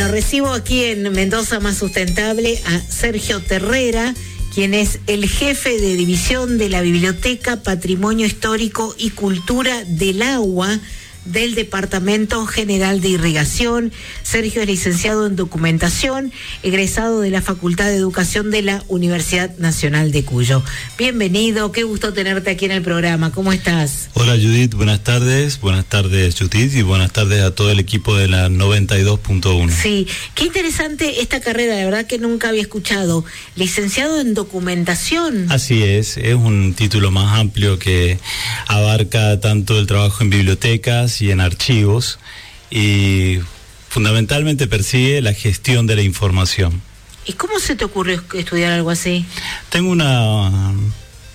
Bueno, recibo aquí en Mendoza Más Sustentable a Sergio Terrera, quien es el jefe de división de la Biblioteca, Patrimonio Histórico y Cultura del Agua del Departamento General de Irrigación. Sergio es licenciado en Documentación, egresado de la Facultad de Educación de la Universidad Nacional de Cuyo. Bienvenido, qué gusto tenerte aquí en el programa. ¿Cómo estás? Hola Judith, buenas tardes Judith y buenas tardes a todo el equipo de la 92.1. Sí, qué interesante esta carrera, la verdad que nunca había escuchado. Licenciado en Documentación. Así es un título más amplio que abarca tanto el trabajo en bibliotecas y en archivos, y fundamentalmente persigue la gestión de la información. ¿Y cómo se te ocurrió estudiar algo así? Tengo un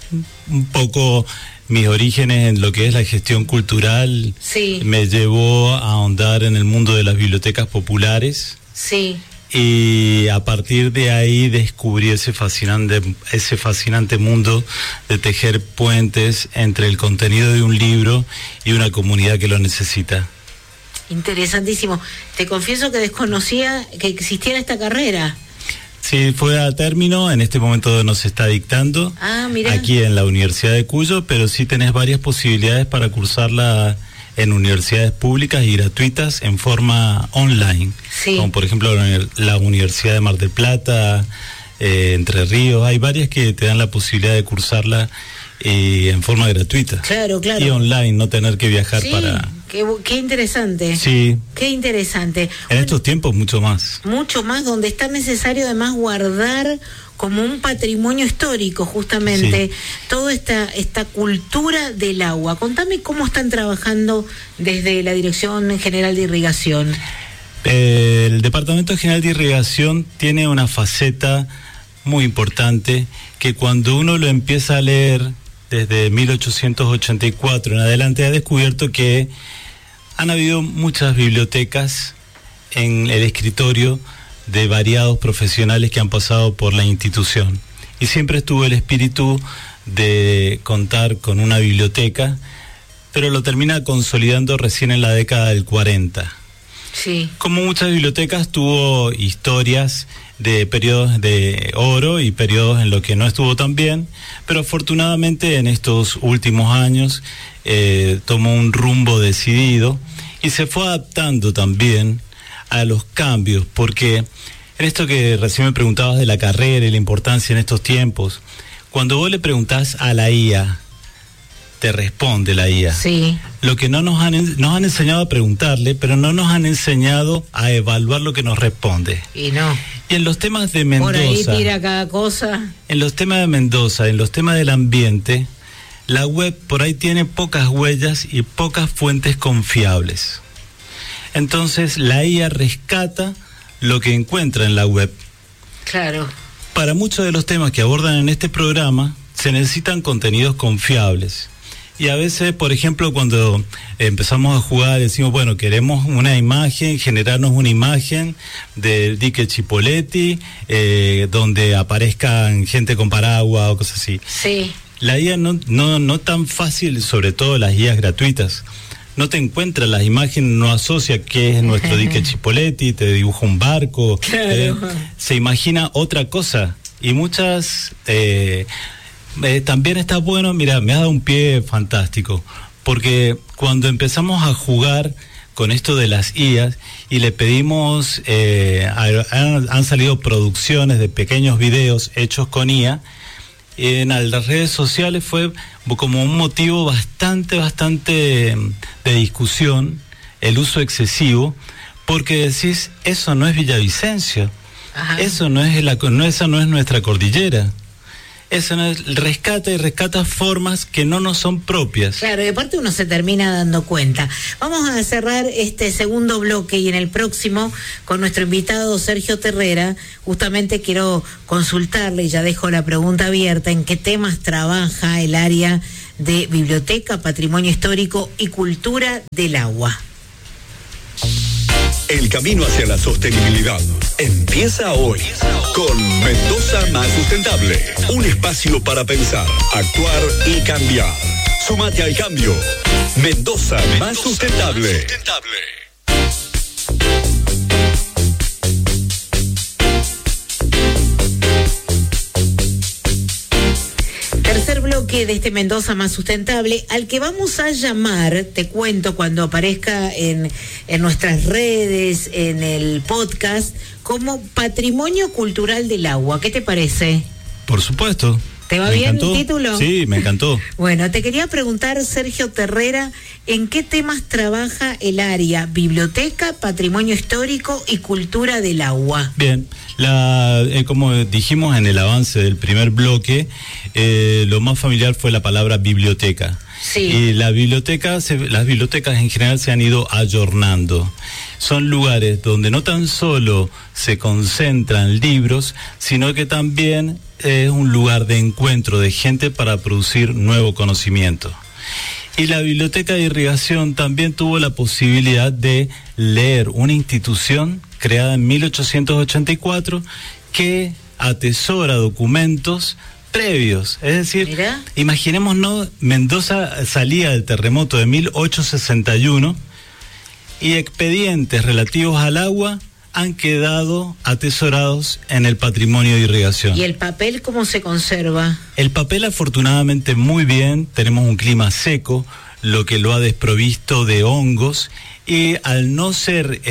poco mis orígenes en lo que es la gestión cultural. Sí. Me llevó a ahondar en el mundo de las bibliotecas populares. Sí. Y a partir de ahí descubrí ese fascinante mundo de tejer puentes entre el contenido de un libro y una comunidad que lo necesita. Interesantísimo. Te confieso que desconocía que existiera esta carrera. Sí, fue a término, en este momento nos está dictando aquí en la Universidad de Cuyo, pero sí tenés varias posibilidades para cursarla en universidades públicas y gratuitas en forma online, sí. Como por ejemplo la Universidad de Mar del Plata, Entre Ríos. Hay varias que te dan la posibilidad de cursarla en forma gratuita. Claro. Y online, no tener que viajar para... Qué interesante. Sí. Qué interesante. En estos tiempos mucho más. Mucho más, donde está necesario además guardar como un patrimonio histórico, justamente, sí, toda esta cultura del agua. Contame cómo están trabajando desde la Dirección General de Irrigación. El Departamento General de Irrigación tiene una faceta muy importante que cuando uno lo empieza a leer desde 1884 en adelante ha descubierto que han habido muchas bibliotecas en el escritorio de variados profesionales que han pasado por la institución, y siempre estuvo el espíritu de contar con una biblioteca, pero lo termina consolidando recién en la década del 40. Sí. Como muchas bibliotecas, tuvo historias de periodos de oro y periodos en los que no estuvo tan bien, pero afortunadamente en estos últimos años tomó un rumbo decidido y se fue adaptando también a los cambios, porque en esto que recién me preguntabas de la carrera y la importancia en estos tiempos, cuando vos le preguntás a la IA, te responde la IA. Sí. Lo que nos han enseñado a preguntarle, pero no nos han enseñado a evaluar lo que nos responde. Y no. Y en los temas de Mendoza... Por ahí tira cada cosa. En los temas de Mendoza, en los temas del ambiente, la web por ahí tiene pocas huellas y pocas fuentes confiables. Entonces la IA rescata lo que encuentra en la web. Claro. Para muchos de los temas que abordan en este programa, se necesitan contenidos confiables. Y a veces, por ejemplo, cuando empezamos a jugar, decimos, bueno, queremos una imagen, generarnos una imagen del dique Chipoleti, donde aparezcan gente con paraguas o cosas así. Sí. La IA no tan fácil, sobre todo las guías gratuitas. No te encuentra las imágenes, no asocia qué es nuestro dique Chipoleti, te dibuja un barco, claro. Se imagina otra cosa. Y muchas... también está bueno, mira, me ha dado un pie fantástico, porque cuando empezamos a jugar con esto de las IAs y le pedimos, han salido producciones de pequeños videos hechos con IA, en las redes sociales fue como un motivo bastante de discusión, el uso excesivo, porque decís, eso no es Villavicencio, ajá, eso esa no es nuestra cordillera. Eso no es, rescata formas que no nos son propias. Claro, y aparte uno se termina dando cuenta. Vamos a cerrar este segundo bloque y en el próximo, con nuestro invitado Sergio Terrera, justamente quiero consultarle, y ya dejo la pregunta abierta, en qué temas trabaja el área de Biblioteca, Patrimonio Histórico y Cultura del Agua. El camino hacia la sostenibilidad empieza hoy con Mendoza Más Sustentable. Un espacio para pensar, actuar y cambiar. Súmate al cambio. Mendoza Más Sustentable. bloque de este Mendoza Más Sustentable, al que vamos a llamar, te cuento cuando aparezca en nuestras redes, en el podcast, como Patrimonio Cultural del Agua. ¿Qué te parece? Por supuesto. ¿Te va bien el título? Sí, me encantó. Bueno, te quería preguntar, Sergio Terrera, ¿en qué temas trabaja el área Biblioteca, Patrimonio Histórico y Cultura del Agua? Bien, como dijimos en el avance del primer bloque, lo más familiar fue la palabra biblioteca. Sí. Y las bibliotecas en general se han ido ayornando. Son lugares donde no tan solo se concentran libros, sino que también es un lugar de encuentro de gente para producir nuevo conocimiento. Y la Biblioteca de Irrigación también tuvo la posibilidad de leer una institución creada en 1884 que atesora documentos previos. Es decir, ¿Mira? Imaginémonos, Mendoza salía del terremoto de 1861 y expedientes relativos al agua han quedado atesorados en el patrimonio de irrigación. ¿Y el papel cómo se conserva? El papel afortunadamente muy bien, tenemos un clima seco, lo que lo ha desprovisto de hongos, y al no ser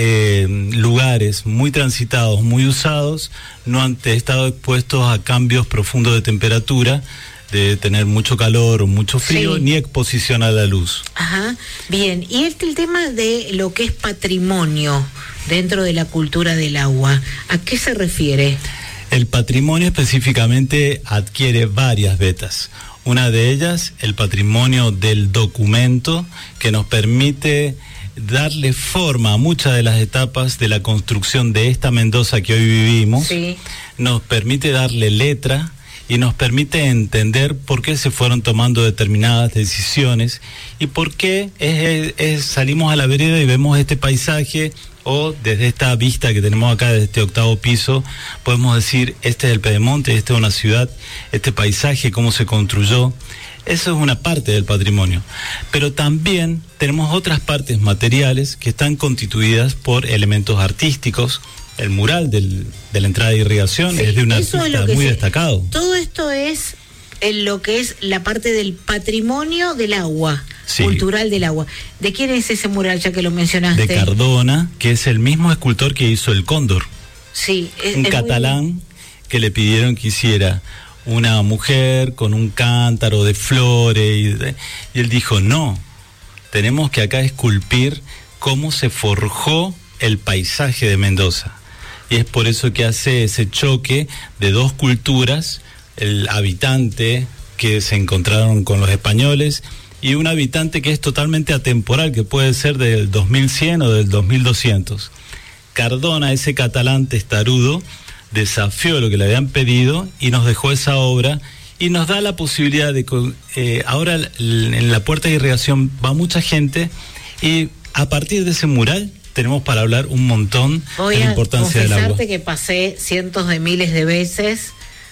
lugares muy transitados, muy usados, no han estado expuestos a cambios profundos de temperatura, de tener mucho calor o mucho frío, Sí. ni exposición a la luz. Ajá, bien. Y el tema de lo que es patrimonio dentro de la cultura del agua, ¿a qué se refiere? El patrimonio específicamente adquiere varias vetas. Una de ellas, el patrimonio del documento, que nos permite darle forma a muchas de las etapas de la construcción de esta Mendoza que hoy vivimos. Sí. Nos permite darle letra y nos permite entender por qué se fueron tomando determinadas decisiones y por qué salimos a la vereda y vemos este paisaje, o desde esta vista que tenemos acá, desde este 8º piso, podemos decir, este es el Pedemonte, esta es una ciudad, este paisaje, cómo se construyó. Eso es una parte del patrimonio. Pero también tenemos otras partes materiales que están constituidas por elementos artísticos. El mural de la entrada de irrigación Sí, es de un eso artista es lo que muy destacado. Todo esto es en lo que es la parte del patrimonio del agua, Sí. cultural del agua. ¿De quién es ese mural, ya que lo mencionaste? De Cardona, que es el mismo escultor que hizo el Cóndor. Sí, Un catalán que le pidieron que hiciera una mujer con un cántaro de flores y él dijo, no, tenemos que acá esculpir cómo se forjó el paisaje de Mendoza. Y es por eso que hace ese choque de dos culturas, el habitante que se encontraron con los españoles y un habitante que es totalmente atemporal, que puede ser del 2100 o del 2200. Cardona, ese catalán testarudo, desafió lo que le habían pedido y nos dejó esa obra y nos da la posibilidad de ahora en la puerta de irrigación va mucha gente y a partir de ese mural tenemos para hablar un montón de la importancia del agua. Voy a confesarte que pasé cientos de miles de veces.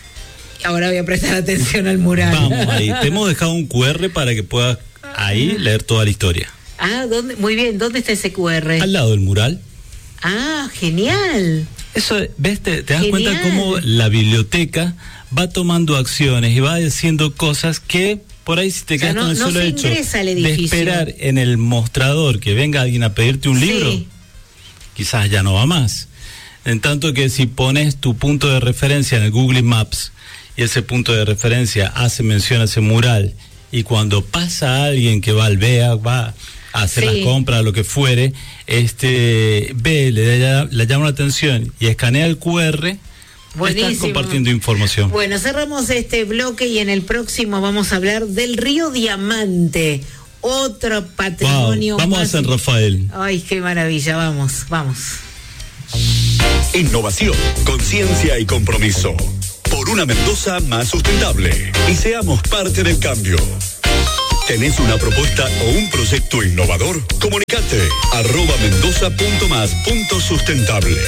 Ahora voy a prestar atención al mural. Vamos ahí, te hemos dejado un QR para que puedas ahí leer toda la historia. Ah, ¿dónde? Muy bien, ¿dónde está ese QR? Al lado del mural. Ah, genial. Eso, ¿ves? Te das Genial. cuenta cómo la biblioteca va tomando acciones y va haciendo cosas que por ahí si te quedas con el solo hecho de esperar en el mostrador que venga alguien a pedirte un libro, Sí. quizás ya no va más. En tanto que si pones tu punto de referencia en el Google Maps y ese punto de referencia hace mención a ese mural y cuando pasa alguien que va al BEA, va a hacer Sí. las compras, lo que fuere, ve, le llama la atención y escanea el QR, Buenísimo. están compartiendo información. Bueno, cerramos este bloque y en el próximo vamos a hablar del río Diamante, otro patrimonio. Wow, vamos más... a San Rafael. Ay, qué maravilla, vamos. Innovación, conciencia y compromiso. Por una Mendoza más sustentable. Y seamos parte del cambio. ¿Tenés una propuesta o un proyecto innovador? Comunicate @mendoza.mas.sustentable.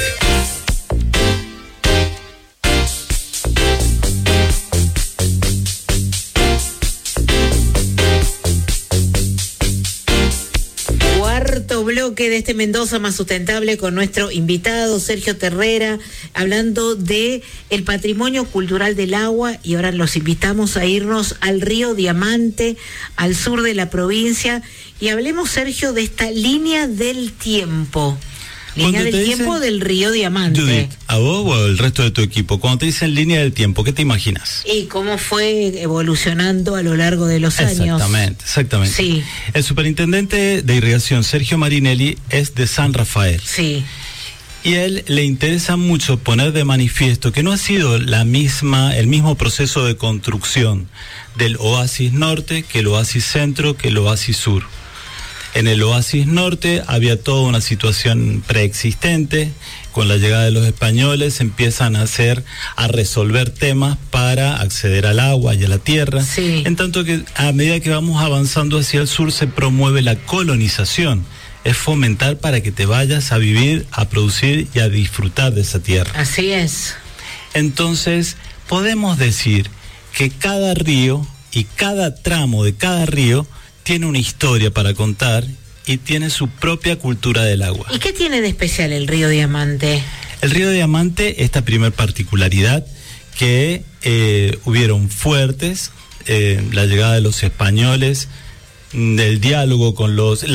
Cuarto bloque bloque de este Mendoza Más Sustentable con nuestro invitado Sergio Terrera, hablando de el patrimonio cultural del agua, y ahora los invitamos a irnos al río Diamante, al sur de la provincia, y hablemos, Sergio, de esta línea del tiempo. Línea del tiempo del río Diamante. Judith, ¿a vos o al resto de tu equipo, cuando te dicen línea del tiempo, qué te imaginas? Y cómo fue evolucionando a lo largo de los años. Exactamente. Sí. El superintendente de irrigación, Sergio Marinelli, es de San Rafael. Sí. Y a él le interesa mucho poner de manifiesto que no ha sido el mismo proceso de construcción del Oasis Norte que el Oasis Centro, que el Oasis Sur. En el Oasis Norte había toda una situación preexistente. Con la llegada de los españoles empiezan a resolver temas para acceder al agua y a la tierra. Sí. En tanto que a medida que vamos avanzando hacia el sur se promueve la colonización. Es fomentar para que te vayas a vivir, a producir y a disfrutar de esa tierra. Así es. Entonces, podemos decir que cada río y cada tramo de cada río tiene una historia para contar y tiene su propia cultura del agua. ¿Y qué tiene de especial el río Diamante? El río Diamante, esta primer particularidad, que hubieron fuertes, la llegada de los españoles, del diálogo con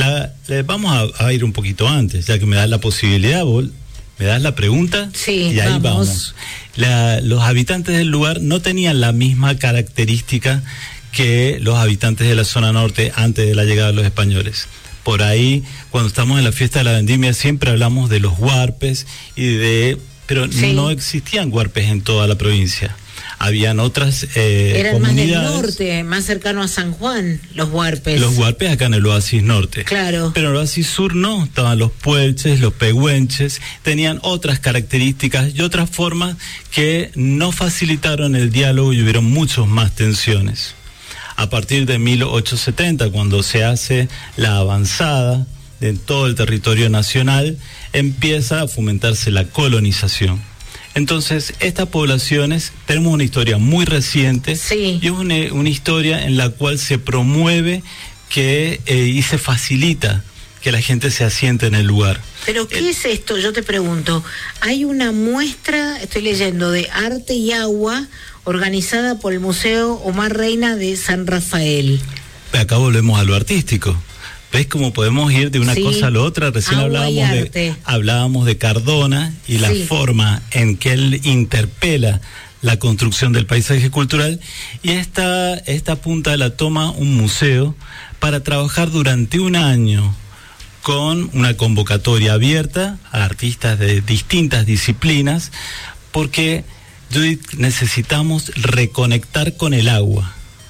vamos a ir un poquito antes, ya que me das la posibilidad, vos me das la pregunta. Sí, y ahí vamos. Los habitantes del lugar no tenían la misma característica que los habitantes de la zona norte antes de la llegada de los españoles. Por ahí, cuando estamos en la fiesta de la vendimia, siempre hablamos de los huarpes, pero sí, no existían huarpes en toda la provincia. Habían otras eran comunidades. Más del norte, más cercano a San Juan, los huarpes. Los huarpes acá en el Oasis Norte. Claro. Pero en el Oasis Sur no, estaban los puelches, los pehuenches, tenían otras características y otras formas que no facilitaron el diálogo y hubieron muchas más tensiones. A partir de 1870, cuando se hace la avanzada en todo el territorio nacional, empieza a fomentarse la colonización. Entonces, estas poblaciones, tenemos una historia muy reciente. Sí. Y es una historia en la cual se promueve y se facilita que la gente se asiente en el lugar. ¿Pero qué es esto? Yo te pregunto. Hay una muestra, estoy leyendo, de arte y agua, organizada por el Museo Omar Reina de San Rafael. Acá volvemos a lo artístico. ¿Ves cómo podemos ir de una cosa a la otra? Recién hablábamos de Cardona y la forma en que él interpela la construcción del paisaje cultural, y esta punta la toma un museo para trabajar durante un año con una convocatoria abierta a artistas de distintas disciplinas, porque Judith, necesitamos reconectar con el agua.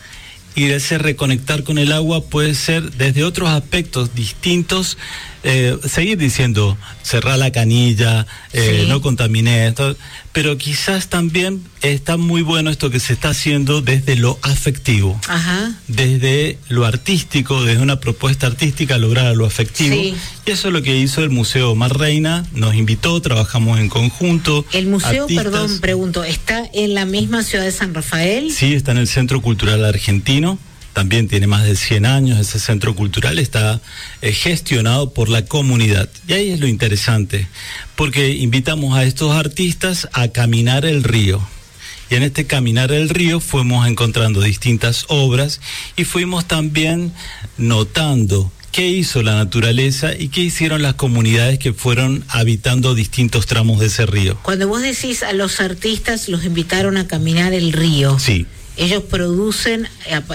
Y ese reconectar con el agua puede ser desde otros aspectos distintos, seguir diciendo, cerrar la canilla, no contaminé esto, pero quizás también está muy bueno esto que se está haciendo desde lo afectivo. Ajá. Desde lo artístico, desde una propuesta artística, lograr lo afectivo. Sí. Y eso es lo que hizo el Museo Omar Reina, nos invitó, trabajamos en conjunto. El museo, perdón, pregunto, ¿está en la misma ciudad de San Rafael? Sí, está en el Centro Cultural Argentino. También tiene más de 100 años ese centro cultural, está gestionado por la comunidad. Y ahí es lo interesante, porque invitamos a estos artistas a caminar el río. Y en este caminar el río fuimos encontrando distintas obras y fuimos también notando qué hizo la naturaleza y qué hicieron las comunidades que fueron habitando distintos tramos de ese río. Cuando vos decís a los artistas, los invitaron a caminar el río. Sí. Ellos producen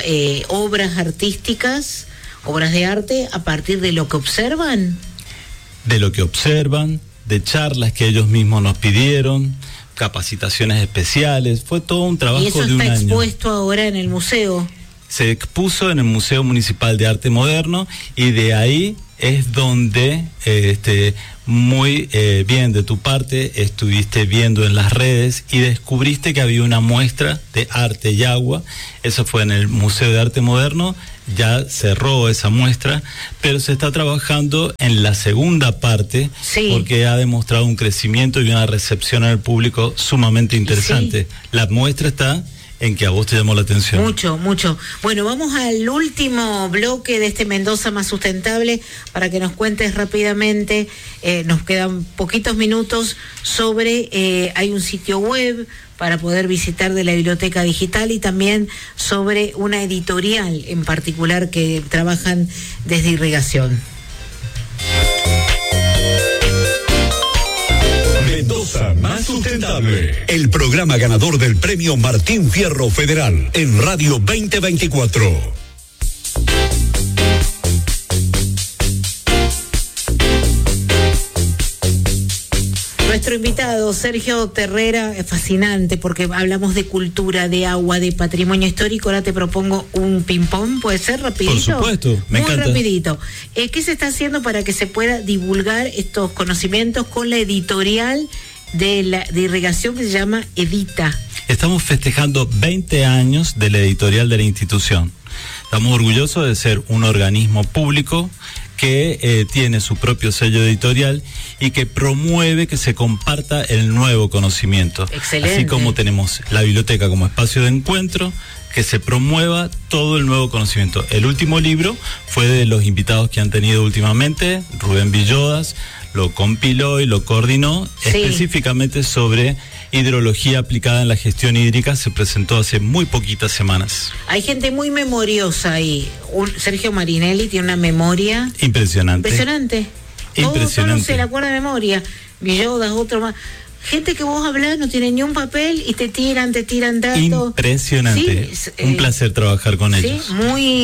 obras artísticas, obras de arte, a partir de lo que observan. De lo que observan, de charlas que ellos mismos nos pidieron, capacitaciones especiales, fue todo un trabajo de un año. ¿Y eso está expuesto ahora en el museo? Se expuso en el Museo Municipal de Arte Moderno, y de ahí es donde muy bien de tu parte estuviste viendo en las redes y descubriste que había una muestra de arte y agua. Eso fue en el Museo de Arte Moderno, ya cerró esa muestra, pero se está trabajando en la segunda parte, porque ha demostrado un crecimiento y una recepción al público sumamente interesante. La muestra está en que a vos te llamó la atención. Mucho. Bueno, vamos al último bloque de este Mendoza Más Sustentable para que nos cuentes rápidamente, nos quedan poquitos minutos, sobre, hay un sitio web para poder visitar de la biblioteca digital y también sobre una editorial en particular que trabajan desde Irrigación. Mendoza Más Sustentable, el programa ganador del premio Martín Fierro Federal en Radio 2024. Nuestro invitado, Sergio Terrera, es fascinante porque hablamos de cultura, de agua, de patrimonio histórico. Ahora te propongo un ping-pong, ¿puede ser rapidito? Por supuesto, me encanta. Muy rapidito. ¿Qué se está haciendo para que se pueda divulgar estos conocimientos con la editorial de Irrigación que se llama Edita? Estamos festejando 20 años de la editorial de la institución. Estamos orgullosos de ser un organismo público que tiene su propio sello editorial y que promueve que se comparta el nuevo conocimiento. Excelente. Así como tenemos la biblioteca como espacio de encuentro, que se promueva todo el nuevo conocimiento. El último libro fue de los invitados que han tenido últimamente, Rubén Villodas, lo compiló y lo coordinó, sí, específicamente sobre hidrología aplicada en la gestión hídrica. Se presentó hace muy poquitas semanas. Hay gente muy memoriosa ahí. Sergio Marinelli tiene una memoria impresionante. Todos se le acuerda de memoria. Villodas, otro más. Gente que vos hablás no tiene ni un papel y te tiran datos. Impresionante. Sí, un placer trabajar con ellos. Sí,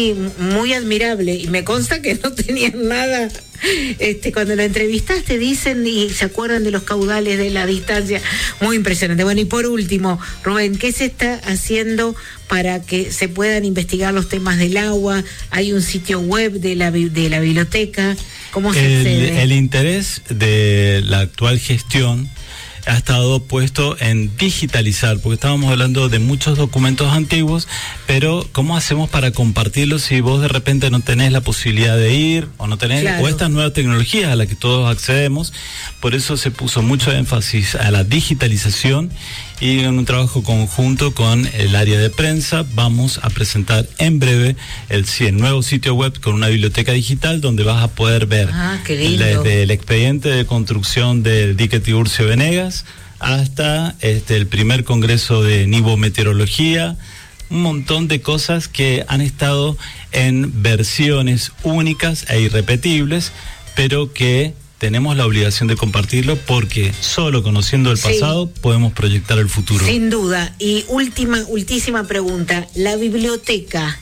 muy admirable. Y me consta que no tenían nada. Cuando lo entrevistaste dicen y se acuerdan de los caudales, de la distancia. Muy impresionante. Bueno, y por último, Rubén, ¿qué se está haciendo para que se puedan investigar los temas del agua? Hay un sitio web de la biblioteca. ¿Cómo se accede? El interés de la actual gestión ha estado puesto en digitalizar, porque estábamos hablando de muchos documentos antiguos, pero ¿cómo hacemos para compartirlos si vos de repente no tenés la posibilidad de ir o no tenés, claro, o estas nuevas tecnologías a las que todos accedemos? Por eso se puso mucho énfasis a la digitalización y en un trabajo conjunto con el área de prensa vamos a presentar en breve el nuevo sitio web con una biblioteca digital donde vas a poder ver desde el expediente de construcción del dique Tiburcio Venegas hasta el primer congreso de nivometeorología, un montón de cosas que han estado en versiones únicas e irrepetibles, pero que tenemos la obligación de compartirlo porque solo conociendo el pasado podemos proyectar el futuro. Sin duda. Y ultísima pregunta, ¿la biblioteca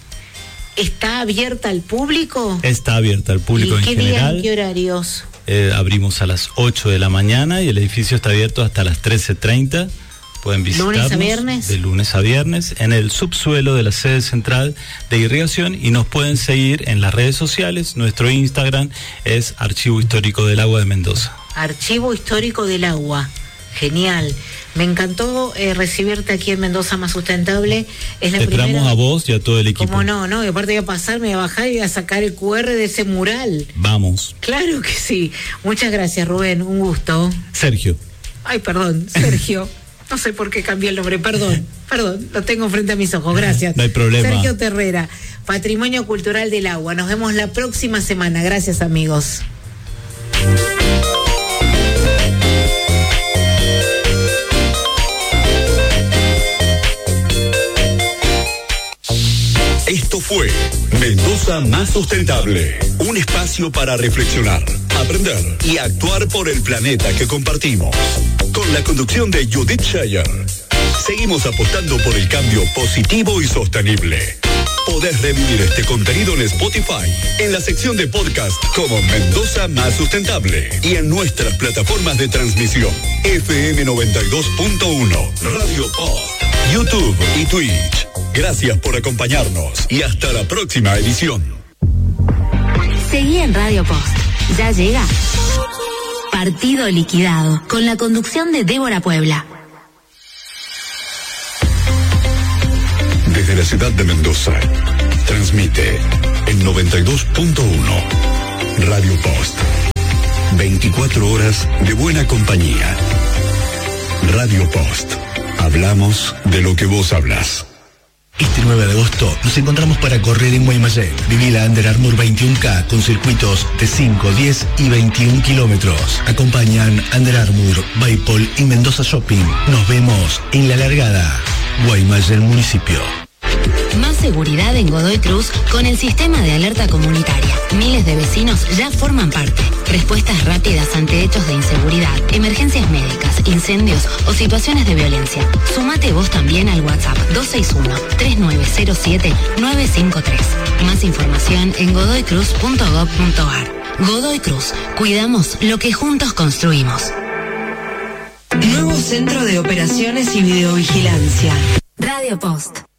está abierta al público? Está abierta al público en general. ¿Qué días y qué horarios? Abrimos a las 8 de la mañana y el edificio está abierto hasta las 13:30. Pueden visitarnos ¿lunes a viernes? De lunes a viernes en el subsuelo de la sede central de Irrigación y nos pueden seguir en las redes sociales. Nuestro Instagram es Archivo Histórico del Agua de Mendoza. Archivo Histórico del Agua. Genial. Me encantó recibirte aquí en Mendoza Más Sustentable. Es la Esperamos primera... a vos y a todo el equipo. ¿Cómo no? Y aparte voy a pasar, me voy a bajar y voy a sacar el QR de ese mural. Vamos. Claro que sí. Muchas gracias, Rubén. Un gusto. Sergio. Ay, perdón, Sergio. No sé por qué cambié el nombre, perdón, lo tengo frente a mis ojos, gracias. No hay problema. Sergio Terrera, Patrimonio Cultural del Agua. Nos vemos la próxima semana. Gracias, amigos. Esto fue Mendoza Más Sustentable, un espacio para reflexionar, aprender y actuar por el planeta que compartimos. Con la conducción de Judith Scheyer. Seguimos apostando por el cambio positivo y sostenible. Podés revivir este contenido en Spotify, en la sección de podcast como Mendoza Más Sustentable y en nuestras plataformas de transmisión FM 92.1, Radio Post, YouTube y Twitch. Gracias por acompañarnos y hasta la próxima edición. Seguí en Radio Post. Ya llega Partido Liquidado, con la conducción de Débora Puebla. Desde la ciudad de Mendoza, transmite en 92.1 Radio Post. 24 horas de buena compañía. Radio Post. Hablamos de lo que vos hablas. Este 9 de agosto nos encontramos para correr en Guaymallén. Viví la Under Armour 21K con circuitos de 5, 10 y 21 kilómetros. Acompañan Under Armour, Baipol y Mendoza Shopping. Nos vemos en la largada. Guaymallén Municipio. Más seguridad en Godoy Cruz con el sistema de alerta comunitaria. Miles de vecinos ya forman parte. Respuestas rápidas ante hechos de inseguridad, emergencias médicas, incendios o situaciones de violencia. Sumate vos también al WhatsApp 261-3907-953. Más información en godoycruz.gov.ar. Godoy Cruz. Cuidamos lo que juntos construimos. Nuevo Centro de Operaciones y Videovigilancia. Radio Post.